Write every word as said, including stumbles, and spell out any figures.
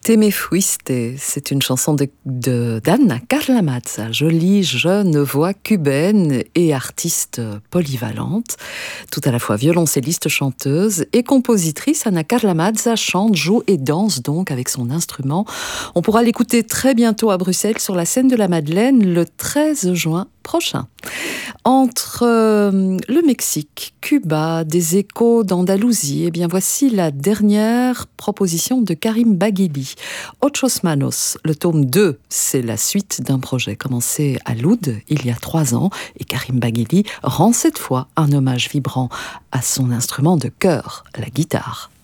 Te me fuiste, c'est une chanson de, de d'Anna Carla Mazza, jolie jeune voix cubaine et artiste polyvalente. Tout à la fois violoncelliste, chanteuse et compositrice, Anna Carla Mazza chante, joue et danse donc avec son instrument. On pourra l'écouter très bientôt à Bruxelles sur la scène de la Madeleine le treize juin prochain. Entre euh, le Mexique, Cuba, des échos d'Andalousie, eh bien voici la dernière proposition de Karim Baghili. Ochos Manos, le tome deux, c'est la suite d'un projet commencé à Loud il y a trois ans et Karim Baghili rend cette fois un hommage vibrant à son instrument de cœur, la guitare.